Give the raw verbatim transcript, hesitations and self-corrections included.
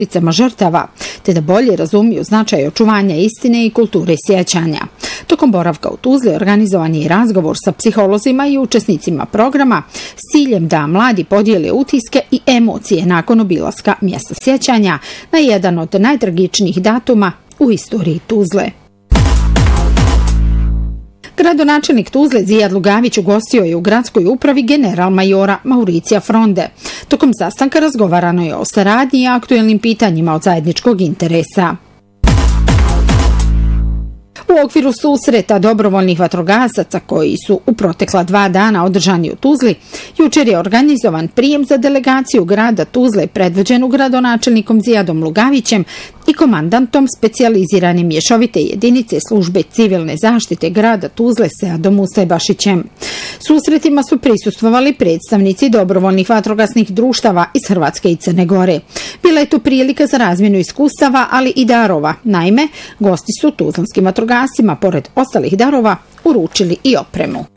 porodicama žrtava, te da bolje razumiju značaj očuvanja istine i kulture sjećanja. Tokom boravka u Tuzli organizovan je i razgovor sa psiholozima i učesnicima programa s ciljem da mladi podijele utiske i emocije nakon obilaska mjesta sjećanja na jedan od najtragičnijih datuma u istoriji Tuzle. Gradonačelnik Tuzle Zijad Lugavić ugostio je u gradskoj upravi general-majora Mauricija Fronde. Tokom sastanka razgovarano je o saradnji i aktuelnim pitanjima od zajedničkog interesa. U okviru susreta dobrovoljnih vatrogasaca koji su u protekla dva dana održani u Tuzli, jučer je organizovan prijem za delegaciju grada Tuzle predvođenu gradonačelnikom Zijadom Lugavićem i komandantom specijalizirane mješovite jedinice službe civilne zaštite grada Tuzle Seadom Mustajbašićem. Susretima su prisustvovali predstavnici dobrovoljnih vatrogasnih društava iz Hrvatske i Crne Gore. Bila je tu prilika za razmjenu iskustava, ali i darova. Naime, gosti su tuzlanskim vatrogascima, pored ostalih darova, uručili i opremu.